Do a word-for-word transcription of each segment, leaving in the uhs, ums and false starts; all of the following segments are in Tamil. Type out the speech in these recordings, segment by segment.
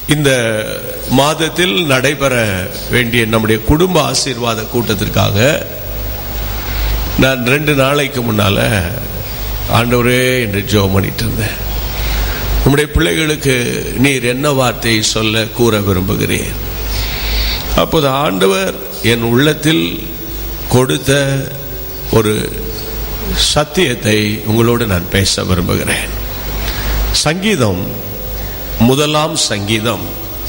இந்த மாதத்தில் நடைபெற வேண்டிய நம்முடைய குடும்ப ஆசீர்வாத கூட்டத்திற்காக நான் ரெண்டு நாளைக்கு முன்னால ஆண்டவரே என்று ஜெபம் பண்ணிட்டு இருந்தேன். நம்முடைய பிள்ளைகளுக்கு நீர் என்ன வார்த்தையை சொல்ல கூற விரும்புகிறேன். அப்போது ஆண்டவர் என் உள்ளத்தில் கொடுத்த ஒரு சத்தியத்தை உங்களோடு நான் பேச விரும்புகிறேன். சங்கீதம் முதலாம் சங்கீதம்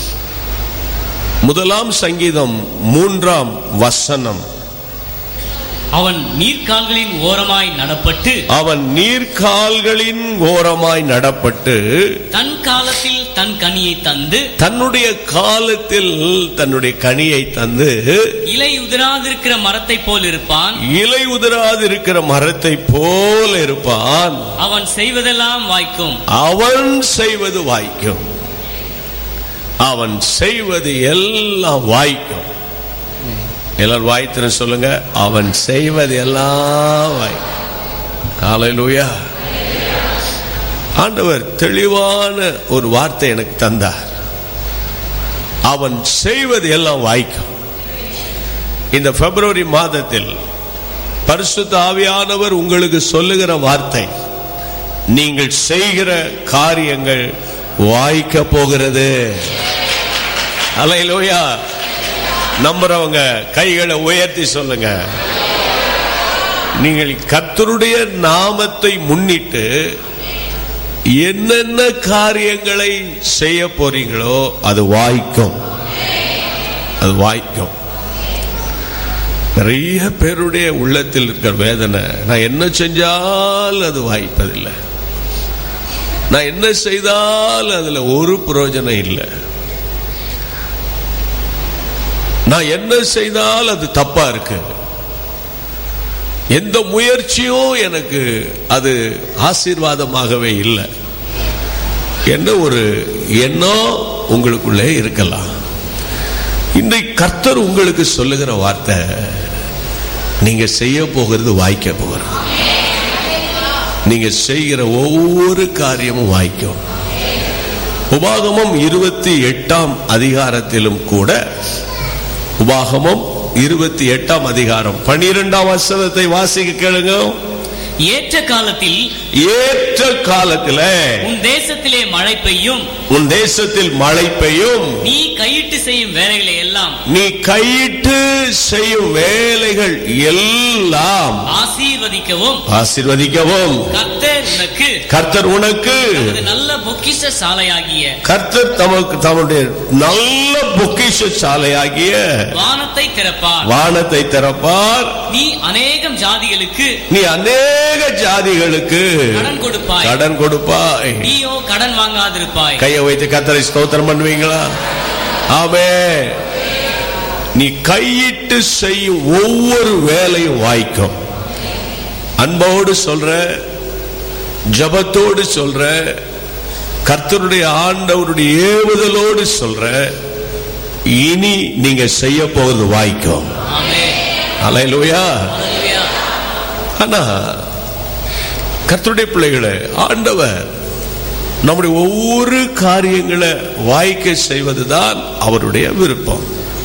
முதலாம் சங்கீதம் மூன்றாம் வசனம். அவன் நீர்க்கால்களின் ஓரமாய் நடப்பட்டு அவன் நீர்க்கால்களின் ஓரமாய் நடப்பட்டு தன் காலத்தில் தன் கனியை தந்து தன்னுடைய காலத்தில் தன்னுடைய கனியை தந்து இலை உதிராதிருக்கிற மரத்தை போல் இருப்பான். இலை உதிராதிருக்கிற மரத்தை போல் இருப்பான். அவன் செய்வதெல்லாம் வாய்க்கும். அவன் செய்வது வாய்க்கும். அவன் செய்வது எல்லாம் வாய்க்கும். எல்லாரும் வாய்த்திர சொல்லுங்க. அவன் செய்வது எல்லாம் வாய்க்கும். ஹல்லேலூயா. ஆண்டவர் தெளிவான ஒரு வார்த்தை எனக்கு தந்தார். அவன் செய்வது எல்லாம் வாய்க்கும். இந்த பிப்ரவரி மாதத்தில் பரிசுத்த ஆவியானவர் உங்களுக்கு சொல்லுகிற வார்த்தை, நீங்கள் செய்கிற காரியங்கள் வாய்க்க போகிறது. ஹல்லேலூயா. நம்புறவங்க கைகளை உயர்த்தி சொல்லுங்க. நீங்கள் கர்த்தருடைய நாமத்தை முன்னிட்டு என்னென்ன காரியங்களை செய்ய போறீங்களோ அது வாய்க்கும். அது வாய்க்கும். நிறைய பேருடைய உள்ளத்தில் இருக்கிற வேதனை, நான் என்ன செஞ்சால் அது வாய்ப்பதில்லை, நான் என்ன செய்தால் அதுல ஒரு பிரயோஜனம் இல்லை, நான் என்ன செய்தால் அது தப்பா இருக்கு, எந்த முயற்சியும் எனக்கு அது ஆசீர்வாதமாகவே இல்லை என்ன ஒரு எண்ணம் உங்களுக்குள்ளே இருக்கலாம். இன்றைக்கு கர்த்தர் உங்களுக்கு சொல்லுகிற வார்த்தை, நீங்க செய்ய போகிறது வாய்க்க போகிறது. நீங்க செய்கிற ஒவ்வொரு காரியமும் வாய்க்கும். உபாகமம் இருபத்தி எட்டாம் அதிகாரத்திலும் கூட, உபாகமம் இருபத்தி எட்டாம் அதிகாரம் பனிரெண்டாம் வசனத்தை வாசிக்க கேளுங்க. ஏற்ற காலத்தில் ஏற்ற காலத்தில் உன் தேசத்திலே மழை பெய்யும். உன் தேசத்தில் மழை பெய்யும். நீ கையிட்டு செய்யும் வேலைகளை எல்லாம் நீ கையிட்டு செய்யும் வேலைகள் எல்லாம் ஆசீர்வதிக்கவும் ஆசீர்வதிக்கவும் கர்த்தர் உனக்கு கர்த்தர் உனக்கு நல்ல பொக்கிஷ சாலையாகிய கர்த்தர் தமக்கு தம்முடைய நல்ல பொக்கிஷ சாலையாகிய வானத்தை திறப்பார். வானத்தை திறப்பார். நீ அநேகம் ஜாதிகளுக்கு நீ அநேக ஜாதிகளுக்கு கடன் கொடுப்பாய். கடன் கொடுப்பாய். நீயோ கடன் வாங்காதிருப்பாய். கையை வைத்து கர்த்தரை ஸ்தோத்திரம் பண்ணுவீங்களா? ஆமென். நீ கையிட்டு செய்யும் ஒவ்வொரு வேலையும் வாய்க்கும். அன்போடு சொல்ற, ஜபத்தோடு சொல்ற, கர்த்தருடைய ஆண்டவருடைய ஏவுதலோடு சொல்ற, இனி நீங்க செய்ய போவது வாய்க்கும். ஹல்லேலூயா. ஆனா கர்த்தருடைய பிள்ளைகளை ஆண்டவர் நம்முடைய ஒவ்வொரு காரியங்களை வாய்க்க செய்வதுதான் அவருடைய விருப்பம்.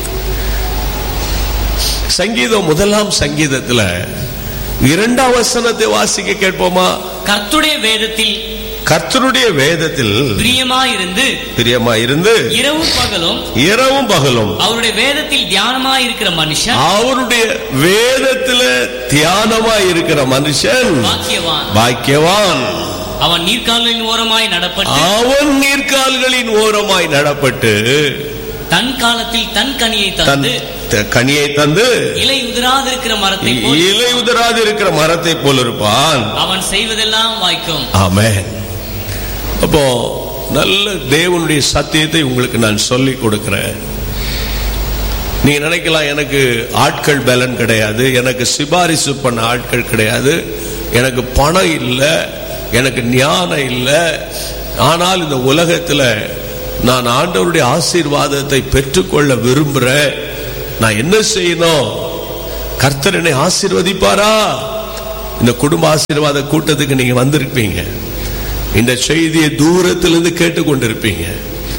சங்கீதம் முதலாம் சங்கீதத்துல இரண்டாம் வசனத்தை வாசிக்க கேட்போமா? கர்த்தருடைய வேதத்தில் கர்த்தருடைய வேதத்தில் பிரியமாயிருந்து பிரியமாயிருந்து இரவும் பகலும் இரவும் பகலும் அவருடைய வேதத்தில் தியானமாய் இருக்கிற மனுஷன் அவருடைய வேதத்துல தியானமாய் இருக்கிற மனுஷன் பாக்கியவான். பாக்கியவான். அவன் நீர்க்கால்களின் ஓரமாய் நடப்பட்டு அவன் நீர்க்கால்களின் ஓரமாய் நடப்பட்டு தன் காலத்தில் தன் கனியை தந்து கனியை தந்து இலை உதிராதிருக்கிற மரத்தை போல் இலை உதிராதிருக்கிற மரத்தை போல் இருப்பான். அவன் செய்வதெல்லாம் வாய்க்கும். ஆமென். அப்போ நல்ல தேவனுடைய சத்தியத்தை உங்களுக்கு நான் சொல்லி கொடுக்கிறேன். நீங்க நினைக்கலாம், எனக்கு ஆட்கள் பலன் கிடையாது, எனக்கு சிபாரிசு பண்ண ஆட்கள் கிடையாது, எனக்கு பணம் இல்லை, எனக்கு ஞானம் இல்லை, ஆனால் இந்த உலகத்துல நான் ஆண்டவருடைய ஆசீர்வாதத்தை பெற்றுக்கொள்ள விரும்புறேன், நான் என்ன செய்யணும்? கர்த்தர் என்னை ஆசீர்வதிப்பாரா? இந்த குடும்ப ஆசீர்வாத கூட்டத்துக்கு நீங்க வந்திருப்பீங்க, இந்த செய்தியை தூரத்திலிருந்து கேட்டுக்கொண்டிருப்பீங்க.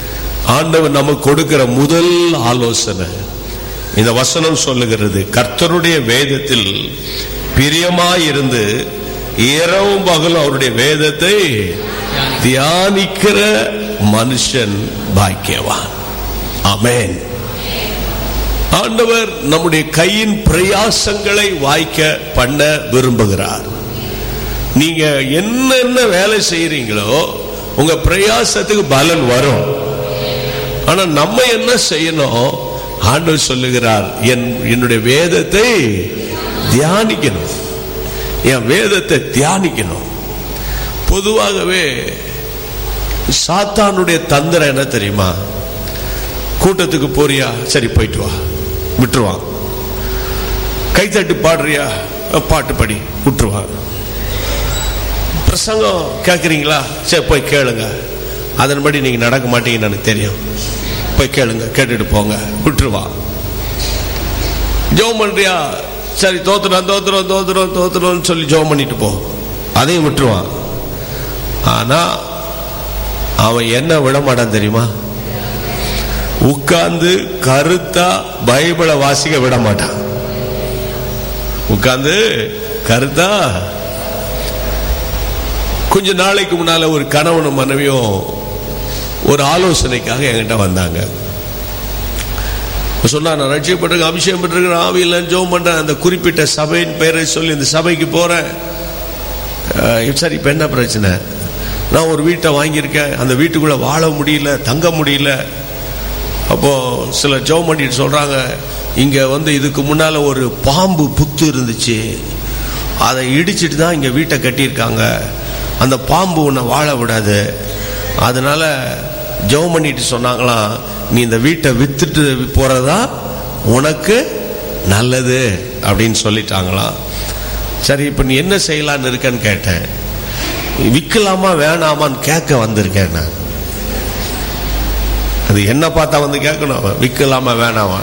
ஆண்டவர் நமக்கு கொடுக்கிற முதல் ஆலோசனை இந்த வசனம் சொல்லுகிறது, கர்த்தருடைய வேதத்தில் பிரியமாயிருந்து இரவும் பகலும் அவருடைய வேதத்தை தியானிக்கிற மனுஷன் பாக்கியவான். ஆமென். ஆண்டவர் நம்முடைய கையின் பிரயாசங்களை வாய்க்க பண்ண விரும்புகிறார். நீங்க என்னென்ன வேலை செய்யறீங்களோ உங்க பிரயாசத்துக்கு பலன் வரும். ஆனா நம்ம என்ன செய்யணும்? ஆண்டவர் சொல்லுகிறார், என் என்னுடைய வேதத்தை தியானிக்கணும், என் வேதத்தை தியானிக்கணும். பொதுவாகவே சாத்தானுடைய தந்திரம் என்ன தெரியுமா? கூட்டத்துக்கு போறியா, சரி போயிட்டு வா, விட்டுருவான். கைத்தட்டு பாடுறியா, பாட்டு படி, விட்டுருவான். பிரசங்கம் கேட்குறீங்களா, சரி போய் கேளுங்க, அதன்படி நீங்க நடக்க மாட்டீங்கன்னு எனக்கு தெரியும், போய் கேளுங்க, கேட்டுட்டு போங்க, விட்டுருவான். ஜெபம் பண்றியா, சரி தோத்துறோம் தோத்துறோம் தோத்துறோம் தோத்துறோம்னு சொல்லி ஜெபம் பண்ணிட்டு போ, அதையும் விட்டுருவான். ஆனா அவன் என்ன விட மாட்டான் தெரியுமா? உட்கார்ந்து கருத்தா பைபிளை வாசிக்க விட மாட்டான். உட்கார்ந்து கருத்தா. கொஞ்ச நாளைக்கு முன்னால ஒரு கணவனும் மனைவியும் ஒரு ஆலோசனைக்காக என்கிட்ட வந்தாங்க. சொன்னா, நான் ரட்சிக்கப்பட்டிருக்கேன், அபிஷேகம் பெற்றிருக்கேன், ஆவியில ஜெபம் பண்றேன், அந்த குறிப்பிட்ட சபையின் பெயரை சொல்லி இந்த சபைக்கு போறேன். சரி, இப்ப என்ன பிரச்சனை? நான் ஒரு வீட்டை வாங்கியிருக்கேன், அந்த வீட்டுக்குள்ள வாழ முடியல, தங்க முடியல. அப்போ சில ஜெபம் பண்ணிட்டு சொல்றாங்க, இங்க வந்து இதுக்கு முன்னால ஒரு பாம்பு புத்து இருந்துச்சு, அதை இடிச்சிட்டு தான் இங்க வீட்டை கட்டியிருக்காங்க, அந்த பாம்பு உன்னை வாழ விடாது, அதனால ஜெபம் பண்ணிட்டு சொன்னாங்களாம், நீ இந்த வீட்டை வித்துட்டு போறதா உனக்கு நல்லது அப்படின்னு சொல்லிட்டாங்களாம். சரி, இப்ப நீ என்ன செய்யலான்னு இருக்கன்னு கேட்டேன். விற்கலாமா வேணாமான்னு கேட்க வந்திருக்கேன் நான். அது என்ன பார்த்தா வந்து கேட்கணும், விற்கலாமா வேணாமா?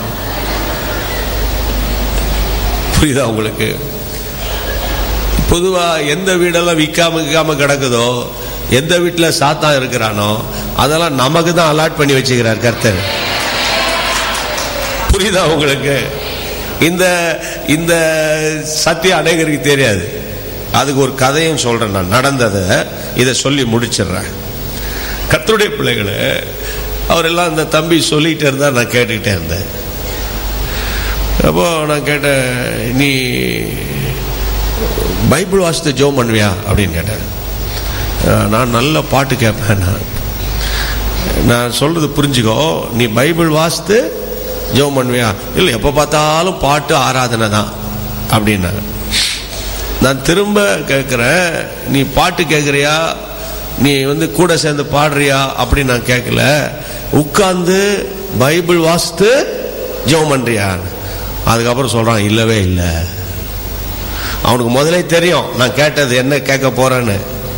புரியுதா உங்களுக்கு? பொதுவா எந்த வீடெல்லாம் விற்காம விற்காம கிடக்குதோ, எந்த வீட்டுல சாத்தான் இருக்கிறானோ, அதெல்லாம் நமக்கு தான் அலாட் பண்ணி வச்சுக்கிறார் கர்த்தர். புரியுதா உங்களுக்கு? இந்த இந்த சத்தியம் அநேகருக்கு தெரியாது. அதுக்கு ஒரு கதையும் சொல்றேன், நான் நடந்ததை இதை சொல்லி முடிச்சிடுறேன். கர்த்தருடைய பிள்ளைகளை அவரெல்லாம் இந்த தம்பி சொல்லிட்டே இருந்தா, நான் கேட்டுக்கிட்டே இருந்தேன். அப்போ நான் கேட்டேன், நீ பைபிள் வாசித்து ஜெபம் பண்ணுவியா அப்படின்னு கேட்டேன். நான் நல்ல பாட்டு கேட்பேன். நான் நான் சொல்றது புரிஞ்சுக்கோ, நீ பைபிள் வாசித்து ஜெபம் பண்ணுவியா? இல்லை, எப்போ பார்த்தாலும் பாட்டு ஆராதனை தான் அப்படின்னா. நான் திரும்ப கேட்குறேன், நீ பாட்டு கேட்குறியா, நீ வந்து கூட சேர்ந்து பாடுறியா அப்படின்னு நான் கேட்கல, உட்கார்ந்து பைபிள் வாசித்து ஜெபம் பண்றியா? அதுக்கப்புறம் சொல்றான், இல்லவே இல்லை. அவனுக்கு முதலே தெரியும் நான் கேட்டது என்ன கேட்க போறேன்னு.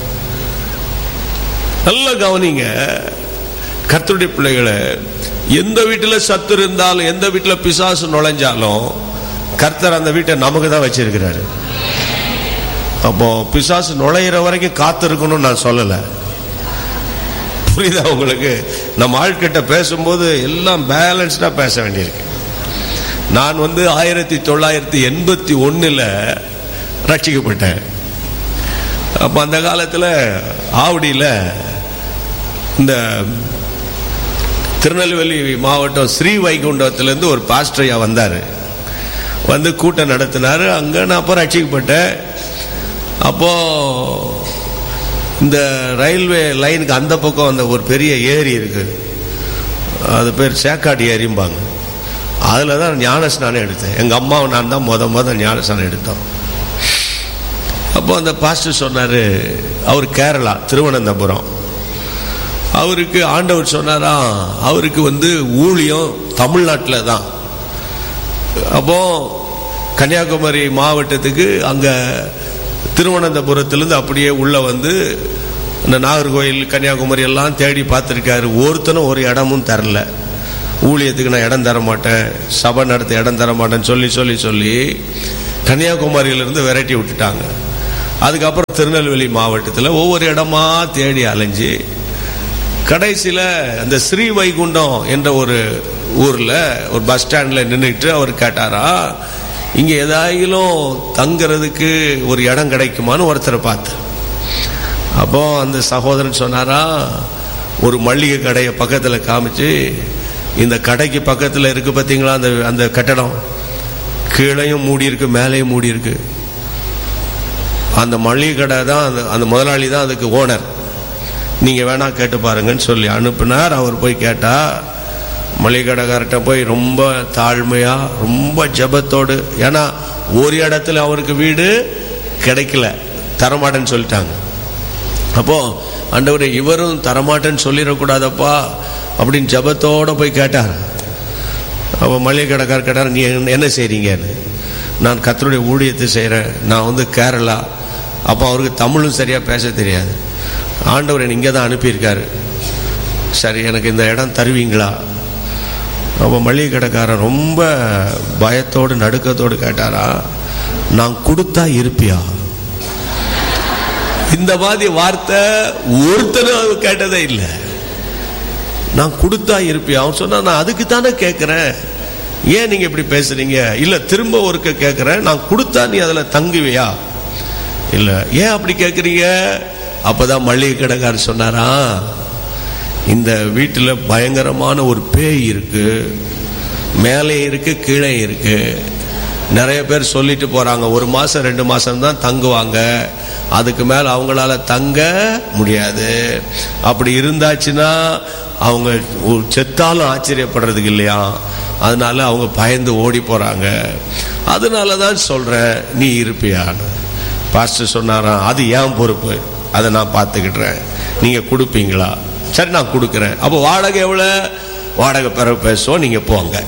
நல்ல கவனிங்க கர்த்தருடைய பிள்ளைகளை, எந்த வீட்டில் சத்து இருந்தாலும், எந்த வீட்டில் பிசாசு நுழைஞ்சாலும், கர்த்தர் அந்த வீட்டை நமக்கு தான் வச்சிருக்கிறாரு. அப்போ பிசாசு நுழையிற வரைக்கும் காத்திருக்கணும்னு நான் சொல்லலை. புரியுதா உங்களுக்கு? நம்ம ஆட்கிட்ட பேசும்போது எல்லாம் பேலன்ஸ்டா பேச வேண்டியிருக்கு. நான் வந்து ஆயிரத்தி தொள்ளாயிரத்தி எண்பத்தி ஒன்னுல ரட்சிக்கப்பட்டேன். அப்ப அந்த காலத்தில் ஆவடியில் இந்த திருநெல்வேலி மாவட்டம் ஸ்ரீவைகுண்டத்திலிருந்து ஒரு பாஸ்டரையா வந்தார். வந்து கூட்டம் நடத்தினார். அங்கே நான் அப்போ ரட்சிக்கப்பட்டேன். அப்போ இந்த ரயில்வே லைனுக்கு அந்த பக்கம் அந்த ஒரு பெரிய ஏரி இருக்கு, அது பேர் சேக்காடி ஏரிம்பாங்க. அதில் தான் ஞானஸ்நானம் எடுத்தேன். எங்கள் அம்மாவை நான் தான் முத முத ஞானஸ்நானம் எடுத்தோம். அப்போ அந்த பாஸ்டர் சொன்னார், அவர் கேரளா திருவனந்தபுரம், அவருக்கு ஆண்டவர் சொன்னாரா அவருக்கு வந்து ஊழியம் தமிழ்நாட்டில் தான். அப்போ கன்னியாகுமரி மாவட்டத்துக்கு அங்கே திருவனந்தபுரத்திலிருந்து அப்படியே உள்ள வந்து இந்த நாகர்கோவில் கன்னியாகுமரி எல்லாம் தேடி பார்த்துருக்காரு. ஒருத்தனும் ஒரு இடமும் தரல. ஊழியத்துக்கு நான் இடம் தர மாட்டேன், சபை நடத்த இடம் தர மாட்டேன்னு சொல்லி சொல்லி சொல்லி கன்னியாகுமரியிலிருந்து விரட்டி விட்டுட்டாங்க. அதுக்கப்புறம் திருநெல்வேலி மாவட்டத்தில் ஒவ்வொரு இடமா தேடி அலைஞ்சு கடைசியில அந்த ஸ்ரீ வைகுண்டம் என்ற ஒரு ஊர்ல ஒரு பஸ் ஸ்டாண்ட்ல நின்றுட்டு அவர் கேட்டாரா, இங்க ஏதாயிலும் தங்குறதுக்கு ஒரு இடம் கிடைக்குமான்னு ஒருத்தரை பார்த்து. அப்போ அந்த சகோதரன் சொன்னாரா, ஒரு மளிகை கடையை பக்கத்துல காமிச்சு, இந்த கடைக்கு பக்கத்துல இருக்கு பாத்தீங்களா அந்த அந்த கட்டடம், கீழையும் மூடி இருக்கு மேலையும் மூடி இருக்கு. அந்த மளிகை கடை தான் அந்த அந்த முதலாளி தான் அதுக்கு ஓனர், நீங்க வேணா கேட்டு பாருங்கன்னு சொல்லி அனுப்பினார். அவர் போய் கேட்டா, மளிகை கடைக்கார்ட்ட போய் ரொம்ப தாழ்மையா ரொம்ப ஜபத்தோடு, ஏன்னா ஒரு இடத்துல அவருக்கு வீடு கிடைக்கல, தரமாட்டேன்னு சொல்லிட்டாங்க. அப்போ ஆண்டவரே இவரும் தரமாட்டேன்னு சொல்லிடக்கூடாதப்பா அப்படின்னு ஜபத்தோட போய் கேட்டார். அப்போ மளிகை கடைக்கார் கேட்டார், நீ என்ன செய்றீங்கன்னு. நான் கர்த்தருடைய ஊழியத்தை செய்கிறேன், நான் வந்து கேரளா. அப்போ அவருக்கு தமிழும் சரியா பேச தெரியாது. ஆண்டவர் இங்கே தான் அனுப்பியிருக்காரு, சரி எனக்கு இந்த இடம் தருவீங்களா. அப்போ மளிகை கடைக்காரன் ரொம்ப பயத்தோடு நடுக்கத்தோடு கேட்டாரா, நான் கொடுத்தா இருப்பியா. இந்த மாதிரி வார்த்தை ஒருத்தனும் கேட்டதே இல்லை. நான் கொடுத்தா இருப்பியா. அவன் சொன்னா, நான் அதுக்கு தானே கேட்கிறேன், ஏன் நீங்க இப்படி பேசுறீங்க. இல்ல திரும்ப ஒருக்க கேட்கிறேன், நான் கொடுத்தா நீ அதுல தங்குவியா. இல்ல ஏன் அப்படி கேட்கறீங்க. அப்பதான் மளிகை கடைக்காரர் சொன்னாரா, இந்த வீட்டுல பயங்கரமான ஒரு பேய் இருக்கு, மேலே இருக்கு கீழே இருக்கு. நிறைய பேர் சொல்லிட்டு போறாங்க, ஒரு மாசம் ரெண்டு மாசம் தான் தங்குவாங்க, அதுக்கு மேல அவங்களால தங்க முடியாது. அப்படி இருந்தாச்சுன்னா அவங்க செத்தாலும் ஆச்சரியப்படுறதுக்கு இல்லையா, அதனால அவங்க பயந்து ஓடி போறாங்க. அதனாலதான் சொல்றேன் நீ இருப்பியான்னு. பாஸ்டர் சொன்னாராம், அது ஏன் பொறுப்பு, அதை நான் பார்த்துக்கிட்டுறேன், நீங்க கொடுப்பீங்களா. சரி நான் கொடுக்குறேன். அப்போ வாடகை எவ்வளவு, வாடகை பிறகு பேசுவோம், நீங்க போங்க.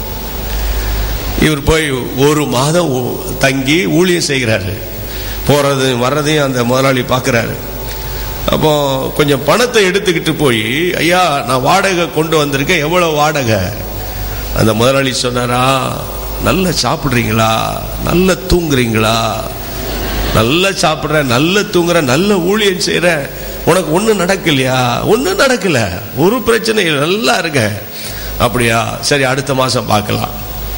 இவர் போய் ஒரு மாதம் தங்கி ஊழியம் செய்கிறாரு. போறது வர்றதையும் அந்த முதலாளி பார்க்கிறாரு. அப்போ கொஞ்சம் பணத்தை எடுத்துக்கிட்டு போய், ஐயா நான் வாடகை கொண்டு வந்திருக்கேன், எவ்வளவு வாடகை. அந்த முதலாளி சொன்னாரா, நல்லா சாப்பிடுறீங்களா, நல்லா தூங்குறீங்களா. நல்லா சாப்பிடுறேன், நல்லா தூங்குறேன், நல்ல ஊழியம் செய்யறேன், உனக்கு ஒன்னும் நடக்கலையா. ஒன்னும் நடக்கல, ஒரு பிரச்சனை இல்லை, நல்லா இருக்க. அப்படியா, சரி அடுத்த மாசம் பார்க்கலாம்.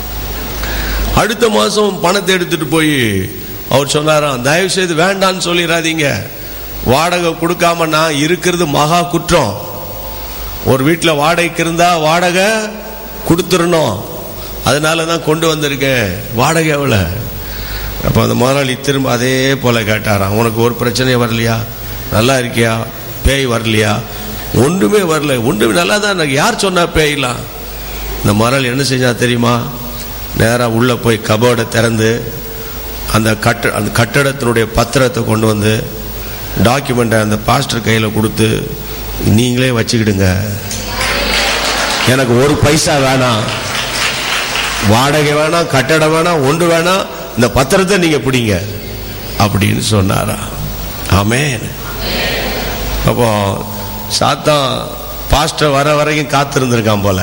அடுத்த மாசம் பணத்தை எடுத்துட்டு போய் அவர் சொன்னாராம், தயவு செய்து வேண்டான்னு சொல்லிடாதீங்க, வாடகை கொடுக்காம நான் இருக்கிறது மகா குற்றம். ஒரு வீட்டில் வாடகைக்கு இருந்தா வாடகை கொடுத்துடணும், அதனாலதான் கொண்டு வந்திருக்கேன், வாடகை எவ்வளவு. அப்ப அந்த முதலாளி திரும்ப அதே போல கேட்டாராம், உனக்கு ஒரு பிரச்சனையும் வரலையா, நல்லா இருக்கியா, பேய் வரலையா. ஒன்றுமே வரல, ஒன்றுமே நல்லா தான் எனக்கு. யார் சொன்னா பேயலாம். இந்த முதலாளி என்ன செஞ்சா தெரியுமா, நேரா உள்ள போய் கபோர்டை திறந்து அந்த கட்ட அந்த கட்டடத்தினுடைய பத்திரத்தை கொண்டு வந்து டாக்குமெண்ட்டை அந்த பாஸ்டர் கையில் கொடுத்து, நீங்களே வச்சுக்கிடுங்க, எனக்கு ஒரு பைசா வேணாம், வாடகை வேணாம், கட்டடம் வேணாம், ஒன்று வேணாம், இந்த பத்திரத்தை நீங்க பிடிங்க அப்படின்னு சொன்னாரா. ஆமென். அப்போ சாத்தான் பாஸ்டர் வர வரைக்கும் காத்திருந்திருக்கான் போல.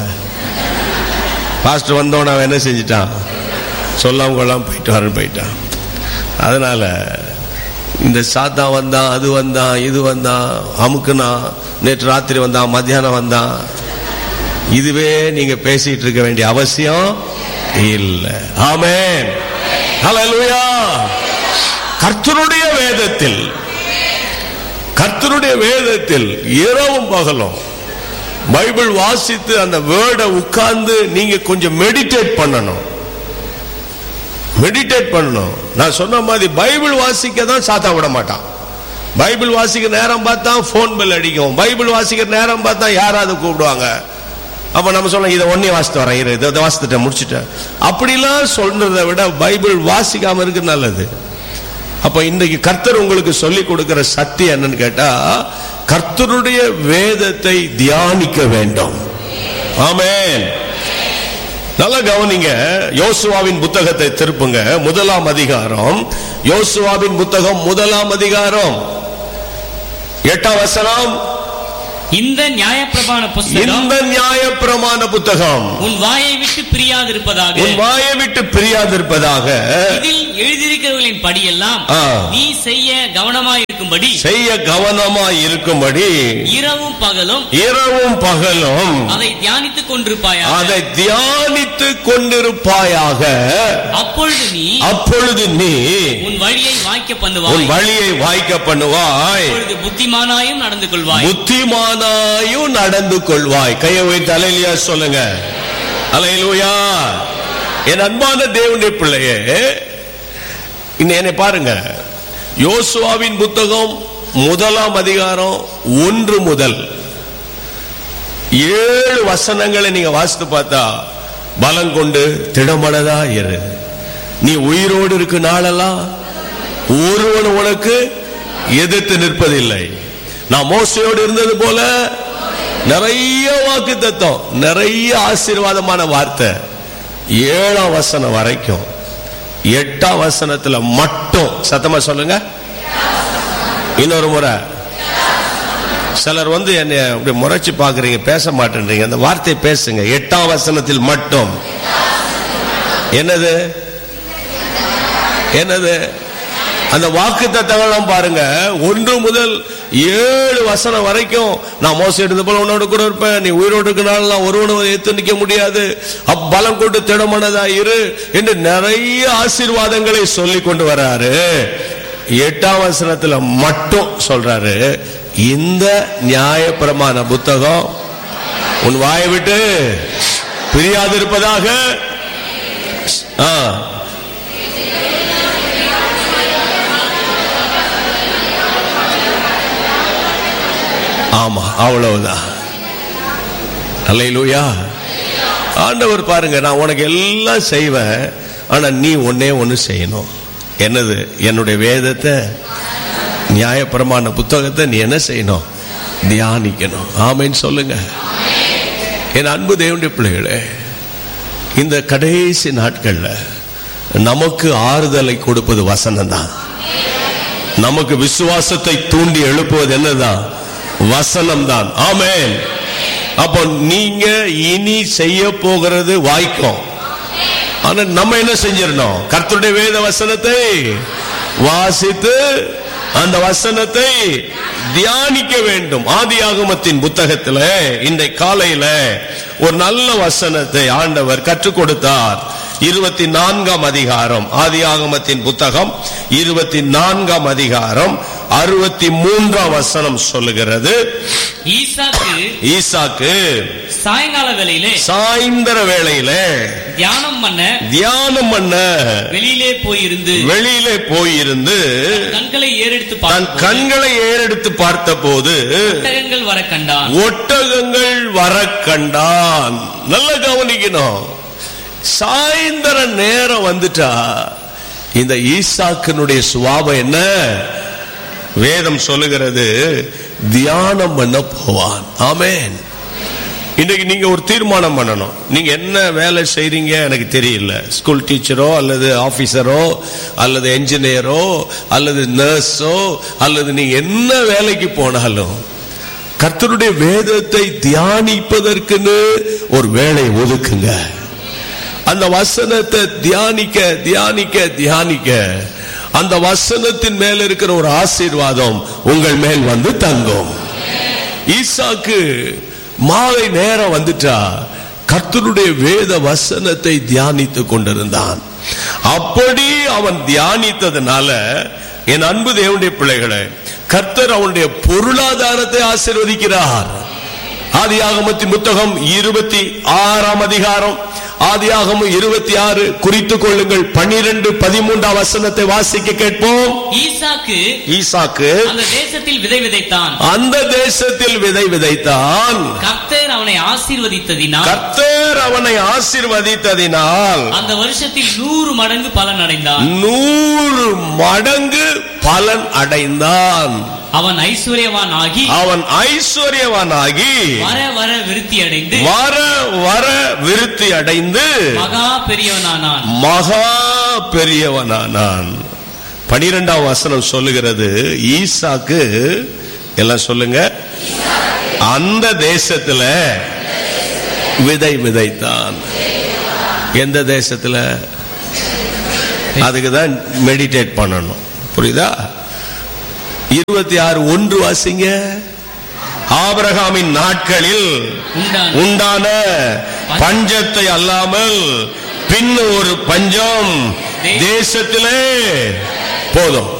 பாஸ்டர் வந்தோன்னு அவன் என்ன செஞ்சிட்டான், சொல்லாம கொள்ளாம போயிட்டு வரன்னு போயிட்டான். அதனால இந்த சாத்தான் வந்தான், அது வந்தான், இது வந்தான், அமுக்குனா, நேற்று ராத்திரி வந்தான், மத்தியானம் வந்தான், இதுவே நீங்க பேசிட்டு இருக்க வேண்டிய அவசியம் இல்லை. ஆமென். ஹல்லேலூயா. கர்த்தருடைய வேதத்தில் கர்த்தருடைய வேதத்தில் இரவும் பகலும் பைபிள் வாசித்து அந்த வேர்டை உட்கார்ந்து நீங்க கொஞ்சம் மெடிடேட் பண்ணணும். மெடிடேட் பண்ணணும். நான் சொன்ன மாதிரி பைபிள் வாசிக்க தான் சாத்தா விட மாட்டான். பைபிள் வாசிக்க நேரம் பார்த்தா போன் பெல் அடிக்கும், பைபிள் வாசிக்கிற நேரம் பார்த்தா யாராவது கூப்பிடுவாங்க. அப்ப நம்ம சொல்ல, இதை ஒன்னே வாசித்து வரேன், இதை வாசித்துட்டேன் முடிச்சுட்டேன், அப்படிலாம் சொல்றதை விட பைபிள் வாசிக்காம இருக்கு நல்லது. அப்ப இன்றைக்கு கர்த்தர் உங்களுக்கு சொல்லி கொடுக்கிற சத்தியம் என்னன்னு கேட்டா, கர்த்தருடைய வேதத்தை தியானிக்க வேண்டும். ஆமென். நல்லா கவனிங்க. யோசுவாவின் புத்தகத்தை திருப்புங்க, முதலாம் அதிகாரம். யோசுவாவின் புத்தகம் முதலாம் அதிகாரம் எட்டாம் வசனம். இந்த நியாயப்பிரமாண புத்தகம் இந்த நியாயப்பிரமாண புத்தகம் உன் வாயை விட்டு பிரியாதிருப்பதாக உன் வாயை விட்டு பிரியாதிருப்பதாக இதில் எழுதியிருக்கிறவர்களின் படியெல்லாம் நீ செய்ய கவனமாயிருக்கும்படி செய்ய கவனமாய் இருக்கும்படி இரவும் பகலும் இரவும் பகலும் அதை தியானித்துக் கொண்டிருப்பாயாக அதை தியானித்துக் கொண்டிருப்பாயாக. அப்பொழுது நீ அப்பொழுது நீ உன் வழியை வாய்க்க பண்ணுவாய் உன் வழியை வாய்க்க பண்ணுவாய். அப்பொழுது புத்திமானாயும் நடந்து கொள்வாய் புத்திமானாயும் நடந்து கொள்வாய். கையை வைத்து அல்லேலூயா சொல்லுங்க. அல்லேலூயா. என் அன்பான தேவனுடைய பிள்ளையே, என்னை பாருங்க. யோசுவாவின் புத்தகம் முதலாம் அதிகாரம் ஒன்று முதல் ஏழு வசனங்களை நீங்க வாசித்து பார்த்தா, பலம் கொண்டு திடமனதா இரு, நீ உயிரோடு இருக்கு நாளெல்லாம் ஒருவன் உனக்கு எதிர்த்து நிற்பதில்லை. நான் மோசையோடு இருந்தது போல நிறைய வாக்குத்தத்தம், நிறைய ஆசீர்வாதமான வார்த்தை. ஏழாம் வசனம் வரைக்கும், எட்டாம் வசனத்துல மட்டும் சத்தமா சொல்லுங்க. இன்னொரு முறை. சிலர் வந்து என்னை அப்படி முறைச்சு பாக்குறீங்க, பேச மாட்டேன்றீங்க. அந்த வார்த்தையை பேசுங்க. எட்டாம் வசனத்தில் மட்டும். என்னது என்னது அந்த வாக்குத்தத்தங்கள்லாம் பாருங்க. ஒன்று முதல் ஏழு வசனம் வரைக்கும், நான் மோசம் எடுத்த போல உன்னோட கூட இருப்பேன், நீ உயிரோடு இருக்கனால ஒருவனை ஏத்து நிக்க முடியாது, அப்பலம் கொண்டு திடமனதா இரு என்று நிறைய ஆசீர்வாதங்களை சொல்லி கொண்டு வராரு. எட்டாம் வசனத்துல மட்டும் சொல்றாரு, இந்த நியாயப்பிரமாண புத்தகம் உன் வாயை விட்டு பிரியாது இருப்பதாக. ஆ ஆமா, அவ்வளவுதான். அல்லேலூயா. ஆண்டவர் பாருங்க, நான் உனக்கு எல்லாம் செய்வேன், ஆனா நீ ஒன்னே ஒன்னு செய்யணும். என்னது? என்னுடைய வேதத்தை, நியாயப்பிரமாண புத்தகத்தை நீ என்ன செய்யணும்? தியானிக்கணும். ஆமென் சொல்லுங்க. என் அன்பு தேவனுடைய பிள்ளைகளே, இந்த கடைசி நாட்கள்ல நமக்கு ஆறுதலை கொடுப்பது வசனம் தான். நமக்கு விசுவாசத்தை தூண்டி எழுப்புவது என்னதான்? வசனம் தான். ஆமென். அப்போ நீங்க இனி செய்ய போகிறது வாய்க்கும். ஆனா நம்ம என்ன செஞ்சிடணும்? கர்த்தருடைய வேத வசனத்தை வாசித்து அந்த வசனத்தை தியானிக்க வேண்டும். ஆதியாகமத்தின் புத்தகத்தில் இந்த காலையில ஒரு நல்ல வசனத்தை ஆண்டவர் கற்றுக் கொடுத்தார். இருபத்தி நான்காம் அதிகாரம், ஆதியாகமத்தின் புத்தகம் இருபத்தி நான்காம் அதிகாரம் அறுபத்தி மூன்றாம் வசனம் சொல்லுகிறது, ஈசாக்கு ஈசாக்கு சாயங்கால வேளையிலே சாயந்தர வேளையிலே தியானம் பண்ண தியானம் பண்ண வெளியிலே போயிருந்து வெளியிலே போயிருந்து கண்களை ஏறெடுத்து தன் கண்களை ஏறெடுத்து பார்த்த போது ஒட்டகங்கள் வர கண்டான். ஒட்டகங்கள் வர கண்டான். நல்ல கவனிக்கணும். சாயந்தர நேரம் வந்துட்டா இந்த ஈசாக்கினுடைய சுபாவம் என்ன? வேதம் சொல்லுகிறது, தியானம் பண்ண போவான். ஆமென். இன்னைக்கு நீங்க ஒரு தீர்மானம் பண்ணணும். நீங்க என்ன வேலை செய்றீங்க எனக்கு தெரியல. ஸ்கூல் டீச்சரோ அல்லது ஆபீசரோ அல்லது என்ஜினியரோ அல்லது நர்ஸோ அல்லது நீங்க என்ன வேலைக்கு போனாலும் கர்த்தருடைய வேதத்தை தியானிப்பதற்குன்னு ஒரு வேலை ஒதுக்குங்க. அந்த வசனத்தை தியானிக்க தியானிக்க தியானிக்க அந்த வசனத்தின் மேல் இருக்கிற ஒரு ஆசீர்வாதம் உங்கள் மேல் வந்து தங்கும். ஈசாக்கு மாலை நேரம் வந்துட்டா கர்த்தருடைய வேத வசனத்தை தியானித்துக் கொண்டிருந்தான். அப்படி அவன் தியானித்ததுனால என் அன்பு தேவனுடைய பிள்ளைகளை, கர்த்தர் அவனுடைய பொருளாதாரத்தை ஆசீர்வதிக்கிறார். ஆதியாகமத்தின் புத்தகம் இருபத்தி ஆறாம் அதிகாரம், ஆதியாகமம் இருபத்தி ஆறு குறித்துக் கொள்ளுங்கள். பன்னிரண்டு பதிமூன்றாம் வசனத்தை வாசிக்க கேட்போம். ஈசாக்கு ஈசாக்கு அந்த தேசத்தில் விதை விதைத்தான். அந்த தேசத்தில் விதை விதைத்தான். கர்த்தர் அவனை ஆசீர்வதித்ததினால் கர்த்தர் அவனை ஆசீர்வதித்ததினால் அந்த வருஷத்தில் நூறு மடங்கு பலன் அடைந்தான். நூறு மடங்கு பலன் அடைந்தான். அவன் ஐஸ்வர்யவான் ஆகி அவன் ஐஸ்வர்யவான் ஆகி வர வர விருத்தி அடைந்து வர வர விருத்தி அடைந்து மகா பெரியவனானான். மகா பெரியவனானான். பனிரெண்டாம் வசனம் சொல்லுகிறது, ஈசாக்கு எல்லாம் சொல்லுங்க, அந்த தேசத்துல விதை விதைத்தான். எந்த தேசத்துல? அதுக்கு தான் மெடிடேட் பண்ணணும். புரியுதா? இருபத்தி ஆறு ஒன்று வாசிங்க. ஆபிரகாமின் நாட்களில் உண்டான பஞ்சத்தை அல்லாமல் பின் ஒரு பஞ்சம் தேசத்திலே போதும்.